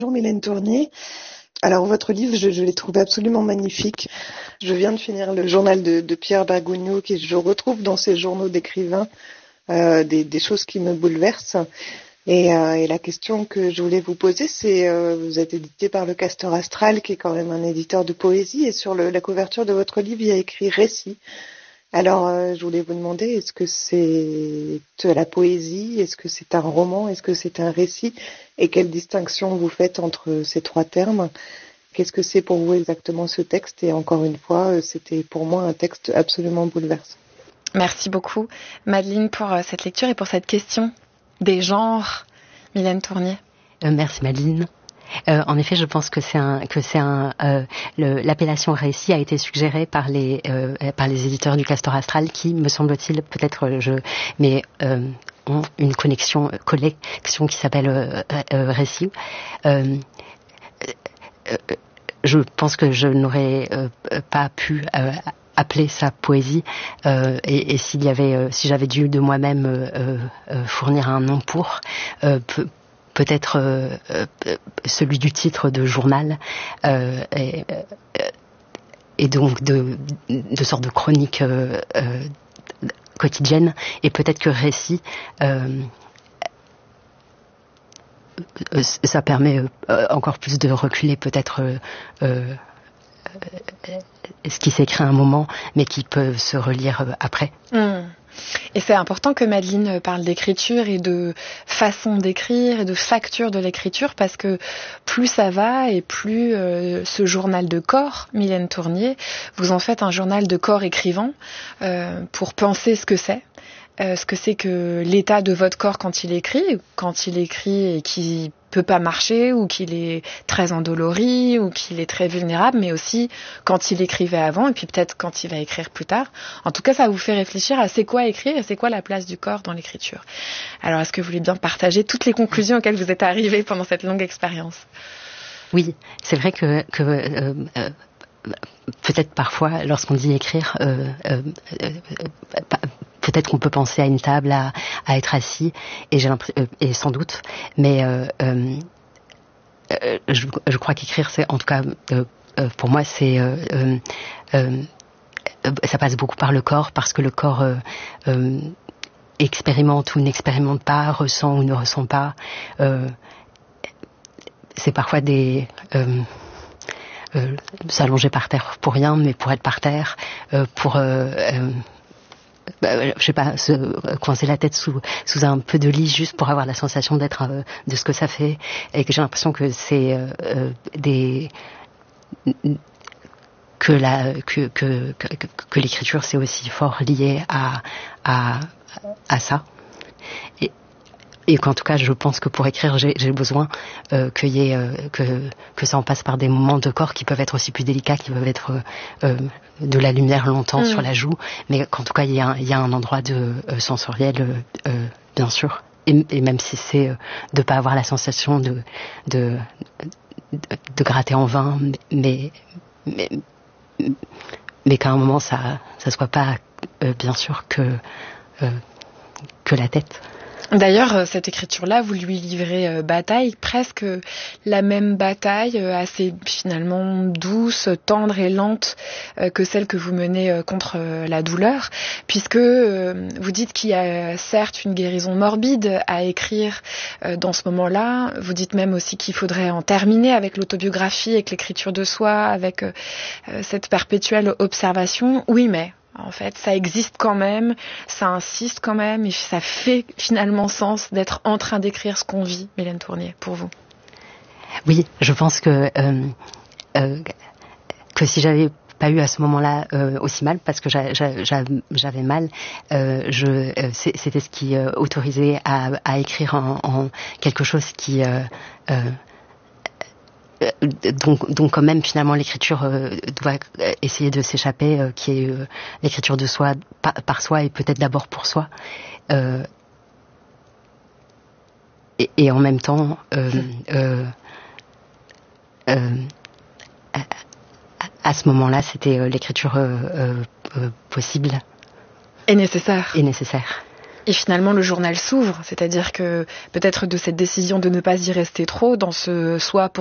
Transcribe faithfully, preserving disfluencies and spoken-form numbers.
Bonjour Mylène Tournier. Alors votre livre, je, je l'ai trouvé absolument magnifique. Je viens de finir le journal de, de Pierre Bergogneau, qui je retrouve dans ses journaux d'écrivain euh, des, des choses qui me bouleversent. Et, euh, et la question que je voulais vous poser, c'est, euh, vous êtes édité par le Castor Astral, qui est quand même un éditeur de poésie, et sur le, la couverture de votre livre, il y a écrit récit. Alors, euh, je voulais vous demander, est-ce que c'est de la poésie? Est-ce que c'est un roman? Est-ce que c'est un récit? Et quelle distinction vous faites entre ces trois termes? Qu'est-ce que c'est pour vous exactement ce texte? Et encore une fois, c'était pour moi un texte absolument bouleversant. Merci beaucoup, Madeleine, pour cette lecture et pour cette question des genres. Mylène Tournier. Euh, merci, Madeleine. Euh, en effet, je pense que c'est un que c'est un euh, le, l'appellation récit a été suggérée par les euh, par les éditeurs du Castor Astral, qui, me semble-t-il, peut-être je mais euh, ont une connexion collection qui s'appelle euh, euh, récit. Euh, euh, je pense que je n'aurais euh, pas pu euh, appeler ça poésie euh, et, et s'il y avait euh, si j'avais dû de moi-même euh, euh, fournir un nom pour euh, peu, peut-être euh, euh, celui du titre de journal euh, et, euh, et donc de, de sorte de chronique euh, euh, quotidienne, et peut-être que récit euh, ça permet euh, encore plus de reculer peut-être euh, euh, ce qui s'écrit à un moment mais qui peut se relire euh, après. Mmh. Et c'est important que Madeleine parle d'écriture et de façon d'écrire et de facture de l'écriture, parce que plus ça va et plus euh, ce journal de corps, Mylène Tournier, vous en faites un journal de corps écrivant euh, pour penser ce que c'est. Euh, ce que c'est que l'état de votre corps quand il écrit, quand il écrit et qu'il peut pas marcher, ou qu'il est très endolori, ou qu'il est très vulnérable, mais aussi quand il écrivait avant, et puis peut-être quand il va écrire plus tard. En tout cas, ça vous fait réfléchir à c'est quoi écrire et c'est quoi la place du corps dans l'écriture. Alors, est-ce que vous voulez bien partager toutes les conclusions auxquelles vous êtes arrivés pendant cette longue expérience? Oui, c'est vrai que, que euh, euh, peut-être parfois, lorsqu'on dit écrire, euh, euh, euh, peut-être qu'on peut penser à une table, à, à être assis, et, j'ai euh, et sans doute, mais euh, euh, je, je crois qu'écrire, c'est, en tout cas, euh, euh, pour moi, c'est, euh, euh, euh, ça passe beaucoup par le corps, parce que le corps euh, euh, expérimente ou n'expérimente pas, ressent ou ne ressent pas. Euh, c'est parfois des euh, euh, s'allonger par terre pour rien, mais pour être par terre, euh, pour euh, euh, Bah, je sais pas, se coincer la tête sous sous un peu de lit juste pour avoir la sensation d'être euh, de ce que ça fait, et que j'ai l'impression que c'est euh, des que la que que que, que l'écriture, c'est aussi fort lié à à à ça, et et qu'en tout cas je pense que pour écrire j'ai, j'ai besoin euh, qu'il y ait euh, que que ça en passe par des moments de corps qui peuvent être aussi plus délicats, qui peuvent être euh, de la lumière longtemps mmh. sur la joue, mais qu'en tout cas il y a un, il y a un endroit de euh, sensoriel euh, bien sûr, et, et même si c'est euh, de pas avoir la sensation de de de, de gratter en vain, mais mais mais qu'à un moment ça ça soit pas euh, bien sûr que euh, que la tête. D'ailleurs, cette écriture-là, vous lui livrez euh, bataille, presque la même bataille, euh, assez finalement douce, tendre et lente euh, que celle que vous menez euh, contre euh, la douleur, puisque euh, vous dites qu'il y a certes une guérison morbide à écrire euh, dans ce moment-là. Vous dites même aussi qu'il faudrait en terminer avec l'autobiographie, avec l'écriture de soi, avec euh, cette perpétuelle observation. Oui, mais... en fait, ça existe quand même, ça insiste quand même, et ça fait finalement sens d'être en train d'écrire ce qu'on vit, Mylène Tournier, pour vous. Oui, je pense que euh, euh, que si j'avais pas eu à ce moment-là euh, aussi mal, parce que j'a, j'a, j'avais mal, euh, je, euh, c'était ce qui euh, autorisait à, à écrire en, en quelque chose qui... Euh, euh, Donc, donc quand même finalement l'écriture euh, doit essayer de s'échapper, euh, qui est euh, l'écriture de soi par, par soi, et peut-être d'abord pour soi, euh, et, et en même temps euh, euh, euh, à, à ce moment-là c'était euh, l'écriture euh, euh, possible et nécessaire et nécessaire. Et finalement, le journal s'ouvre, c'est-à-dire que peut-être de cette décision de ne pas y rester trop, dans ce soit pour